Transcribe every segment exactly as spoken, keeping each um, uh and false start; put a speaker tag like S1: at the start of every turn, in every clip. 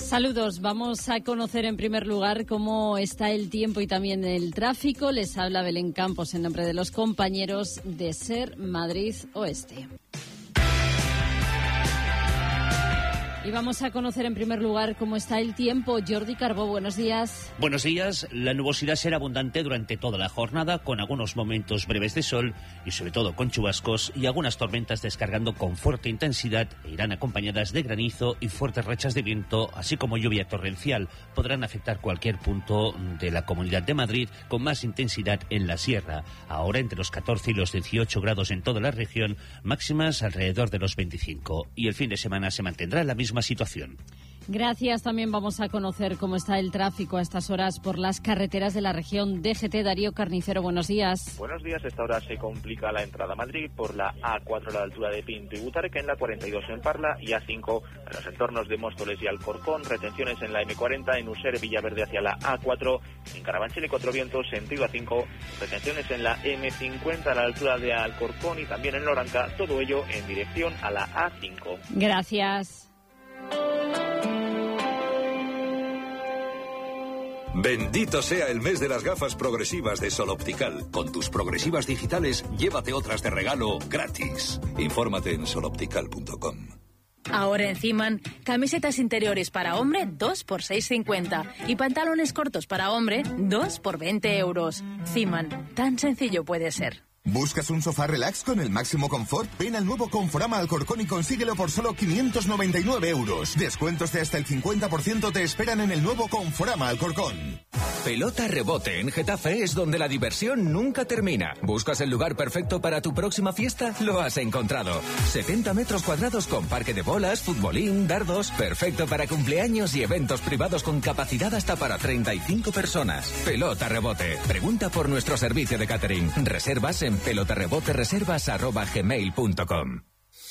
S1: Saludos, vamos a conocer en primer lugar cómo está el tiempo y también el tráfico. Les habla Belén Campos en nombre de los compañeros de SER Madrid Oeste. Y vamos a conocer en primer lugar cómo está el tiempo. Jordi Carbó, buenos días.
S2: Buenos días. La nubosidad será abundante durante toda la jornada, con algunos momentos breves de sol y sobre todo con chubascos y algunas tormentas descargando con fuerte intensidad e irán acompañadas de granizo y fuertes rachas de viento, así como lluvia torrencial. Podrán afectar cualquier punto de la Comunidad de Madrid, con más intensidad en la sierra. Ahora entre los catorce y los dieciocho grados en toda la región, máximas alrededor de los veinticinco. Y el fin de semana se mantendrá la misma situación.
S1: Gracias. También vamos a conocer cómo está el tráfico a estas horas por las carreteras de la región. D G T, Darío Carnicero, buenos días.
S3: Buenos días. A esta hora se complica la entrada a Madrid por la A cuatro a la altura de Pinto y Butarque, en la cuarenta y dos en Parla, y A cinco en los entornos de Móstoles y Alcorcón. Retenciones en la M cuarenta en Usera, Villaverde hacia la A cuatro, en Carabanchel y Cuatro Vientos, sentido A cinco. Retenciones en la M cincuenta a la altura de Alcorcón y también en Loranca. Todo ello en dirección a la A cinco.
S1: Gracias.
S4: Bendito sea el mes de las gafas progresivas de Sol Optical. Con tus progresivas digitales, llévate otras de regalo gratis. Infórmate en sol optical punto com.
S5: Ahora en Ciman, camisetas interiores para hombre dos por seis cincuenta y pantalones cortos para hombre dos por veinte euros. Ciman, tan sencillo puede ser.
S6: ¿Buscas un sofá relax con el máximo confort? Ven al nuevo Conforama Alcorcón y consíguelo por solo quinientos noventa y nueve euros. Descuentos de hasta el cincuenta por ciento te esperan en el nuevo Conforama Alcorcón.
S7: Pelota Rebote en Getafe es donde la diversión nunca termina. ¿Buscas el lugar perfecto para tu próxima fiesta? Lo has encontrado. setenta metros cuadrados con parque de bolas, futbolín, dardos. Perfecto para cumpleaños y eventos privados con capacidad hasta para treinta y cinco personas. Pelota Rebote. Pregunta por nuestro servicio de catering. Reservas en pelotarrebotereservas arroba gmail punto com.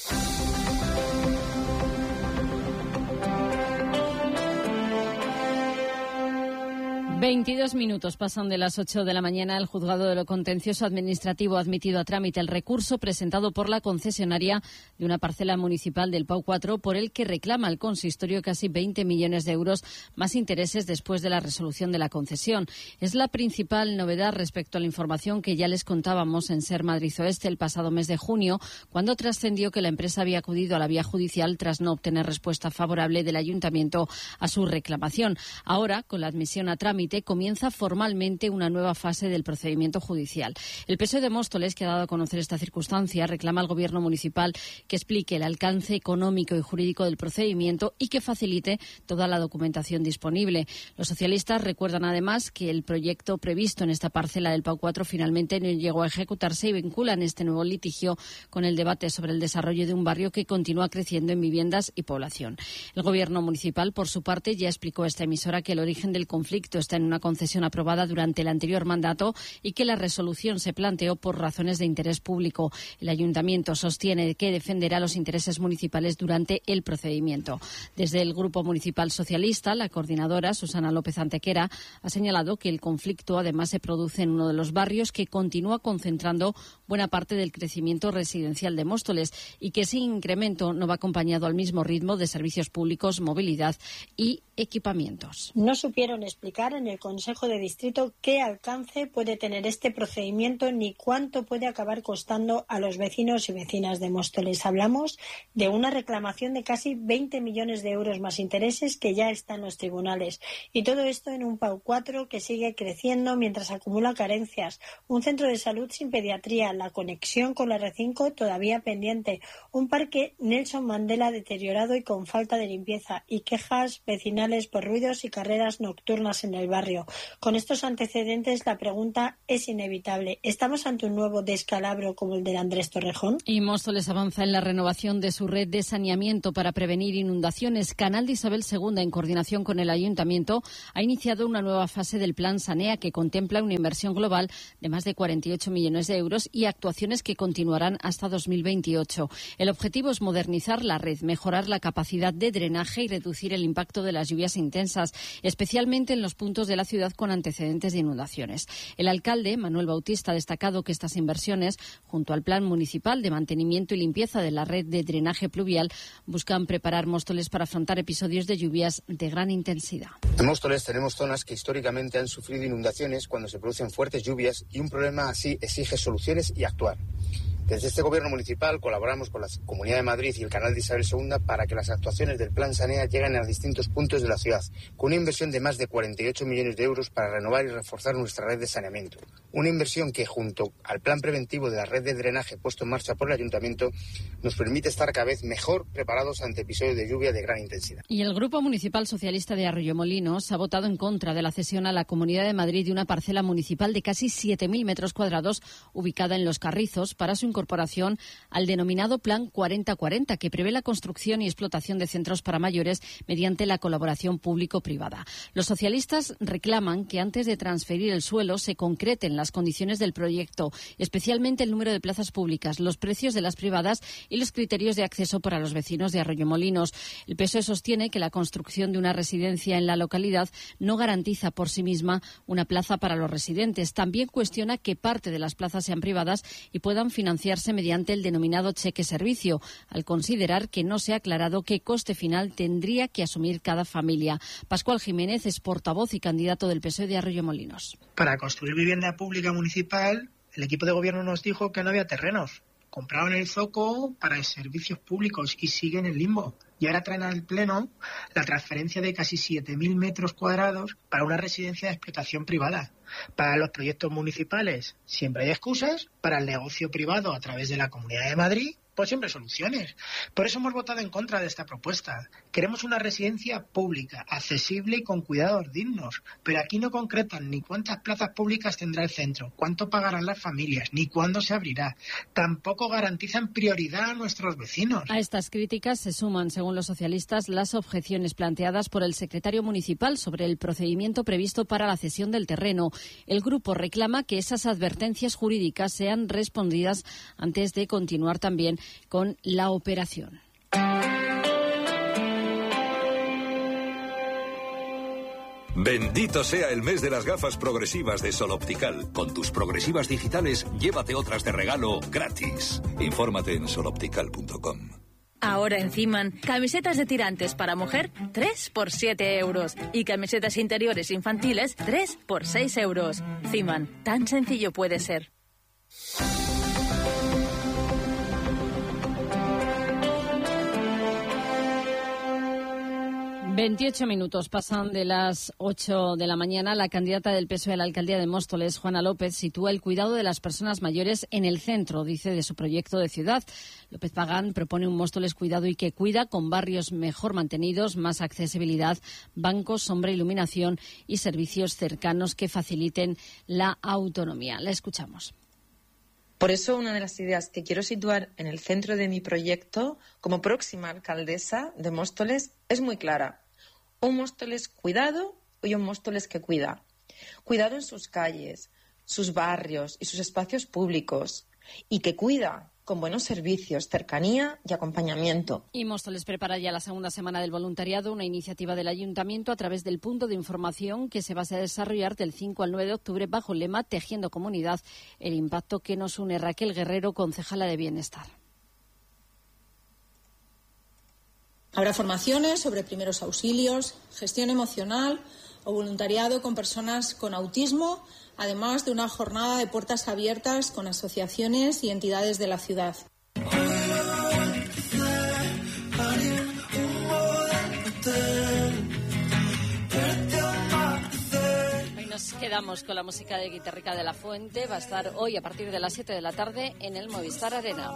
S1: veintidós minutos pasan de las ocho de la mañana. El juzgado de lo contencioso administrativo ha admitido a trámite el recurso presentado por la concesionaria de una parcela municipal del Pau cuatro, por el que reclama al consistorio casi veinte millones de euros más intereses después de la resolución de la concesión. Es la principal novedad respecto a la información que ya les contábamos en SER Madrid Oeste el pasado mes de junio, cuando trascendió que la empresa había acudido a la vía judicial tras no obtener respuesta favorable del ayuntamiento a su reclamación. Ahora, con la admisión a trámite, comienza formalmente una nueva fase del procedimiento judicial. El P S O E de Móstoles, que ha dado a conocer esta circunstancia, reclama al Gobierno municipal que explique el alcance económico y jurídico del procedimiento y que facilite toda la documentación disponible. Los socialistas recuerdan además que el proyecto previsto en esta parcela del Pau cuatro finalmente no llegó a ejecutarse y vinculan este nuevo litigio con el debate sobre el desarrollo de un barrio que continúa creciendo en viviendas y población. El Gobierno municipal, por su parte, ya explicó a esta emisora que el origen del conflicto está en una concesión aprobada durante el anterior mandato y que la resolución se planteó por razones de interés público. El ayuntamiento sostiene que defenderá los intereses municipales durante el procedimiento. Desde el Grupo Municipal Socialista, la coordinadora, Susana López Antequera, ha señalado que el conflicto además se produce en uno de los barrios que continúa concentrando buena parte del crecimiento residencial de Móstoles y que ese incremento no va acompañado al mismo ritmo de servicios públicos, movilidad y equipamientos.
S8: No supieron explicar en el Consejo de Distrito qué alcance puede tener este procedimiento ni cuánto puede acabar costando a los vecinos y vecinas de Móstoles. Hablamos de una reclamación de casi veinte millones de euros más intereses que ya está en los tribunales. Y todo esto en un Pau cuatro que sigue creciendo mientras acumula carencias. Un centro de salud sin pediatría, la conexión con la R cinco todavía pendiente, un parque Nelson Mandela deteriorado y con falta de limpieza y quejas vecinales por ruidos y carreras nocturnas en el barrio. Con estos antecedentes, la pregunta es inevitable. ¿Estamos ante un nuevo descalabro como el del Andrés Torrejón?
S1: Y Móstoles avanza en la renovación de su red de saneamiento para prevenir inundaciones. Canal de Isabel segunda, en coordinación con el Ayuntamiento, ha iniciado una nueva fase del Plan Sanea que contempla una inversión global de más de cuarenta y ocho millones de euros y actuaciones que continuarán hasta dos mil veintiocho. El objetivo es modernizar la red, mejorar la capacidad de drenaje y reducir el impacto de las lluvias intensas, especialmente en los puntos de la ciudad con antecedentes de inundaciones. El alcalde, Manuel Bautista, ha destacado que estas inversiones, junto al Plan Municipal de Mantenimiento y Limpieza de la red de drenaje pluvial, buscan preparar Móstoles para afrontar episodios de lluvias de gran intensidad.
S9: En Móstoles tenemos zonas que históricamente han sufrido inundaciones cuando se producen fuertes lluvias y un problema así exige soluciones y actuar. Desde este Gobierno municipal colaboramos con la Comunidad de Madrid y el Canal de Isabel segunda para que las actuaciones del Plan Sanea lleguen a distintos puntos de la ciudad, con una inversión de más de cuarenta y ocho millones de euros para renovar y reforzar nuestra red de saneamiento. Una inversión que, junto al plan preventivo de la red de drenaje puesto en marcha por el Ayuntamiento, nos permite estar cada vez mejor preparados ante episodios de lluvia de gran intensidad.
S1: Y el Grupo Municipal Socialista de Arroyomolinos ha votado en contra de la cesión a la Comunidad de Madrid de una parcela municipal de casi siete mil metros cuadrados ubicada en Los Carrizos para su incorporación al denominado Plan cuarenta cuarenta, que prevé la construcción y explotación de centros para mayores mediante la colaboración público-privada. Los socialistas reclaman que antes de transferir el suelo se concreten las condiciones del proyecto, especialmente el número de plazas públicas, los precios de las privadas y los criterios de acceso para los vecinos de Arroyomolinos. El P S O E sostiene que la construcción de una residencia en la localidad no garantiza por sí misma una plaza para los residentes. También cuestiona que parte de las plazas sean privadas y puedan financiarse mediante el denominado cheque servicio, al considerar que no se ha aclarado qué coste final tendría que asumir cada familia. Pascual Jiménez es portavoz y candidato del P S O E de Arroyomolinos.
S10: Para construir vivienda pública municipal, el equipo de gobierno nos dijo que no había terrenos. Compraron el zoco para servicios públicos y siguen en limbo. Y ahora traen al Pleno la transferencia de casi siete mil metros cuadrados para una residencia de explotación privada. Para los proyectos municipales siempre hay excusas, para el negocio privado a través de la Comunidad de Madrid, pues siempre hay soluciones. Por eso hemos votado en contra de esta propuesta. Queremos una residencia pública, accesible y con cuidados dignos. Pero aquí no concretan ni cuántas plazas públicas tendrá el centro, cuánto pagarán las familias, ni cuándo se abrirá. Tampoco garantizan prioridad a nuestros vecinos.
S1: A estas críticas se suman, según los socialistas, las objeciones planteadas por el secretario municipal sobre el procedimiento previsto para la cesión del terreno. El grupo reclama que esas advertencias jurídicas sean respondidas antes de continuar también con la operación.
S4: Bendito sea el mes de las gafas progresivas de Sol Optical. Con tus progresivas digitales, llévate otras de regalo gratis. Infórmate en sol optical punto com.
S5: Ahora en Ciman, camisetas de tirantes para mujer, tres por siete euros. Y camisetas interiores infantiles, tres por seis euros. Ciman, tan sencillo puede ser.
S1: veintiocho minutos pasan de las ocho de la mañana. La candidata del P S O E a la alcaldía de Móstoles, Juana López, sitúa el cuidado de las personas mayores en el centro, dice, de su proyecto de ciudad. López Pagán propone un Móstoles cuidado y que cuida, con barrios mejor mantenidos, más accesibilidad, bancos, sombra, iluminación y servicios cercanos que faciliten la autonomía. La escuchamos.
S11: Por eso, una de las ideas que quiero situar en el centro de mi proyecto, como próxima alcaldesa de Móstoles, es muy clara. Un Móstoles cuidado y un Móstoles que cuida. Cuidado en sus calles, sus barrios y sus espacios públicos. Y que cuida con buenos servicios, cercanía y acompañamiento.
S1: Y Móstoles prepara ya la segunda semana del voluntariado, una iniciativa del Ayuntamiento a través del punto de información que se va a desarrollar del cinco al nueve de octubre bajo el lema Tejiendo Comunidad, el impacto que nos une. Raquel Guerrero, concejala de Bienestar.
S12: Habrá formaciones sobre primeros auxilios, gestión emocional o voluntariado con personas con autismo, además de una jornada de puertas abiertas con asociaciones y entidades de la ciudad.
S1: Hoy nos quedamos con la música de Guitarrica de la Fuente. Va a estar hoy a partir de las siete de la tarde en el Movistar Arena.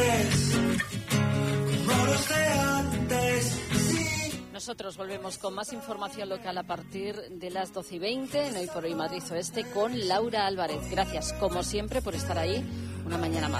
S1: Nosotros volvemos con más información local a partir de las doce y veinte en Hoy por Hoy Madrid Oeste con Laura Álvarez. Gracias, como siempre, por estar ahí una mañana más.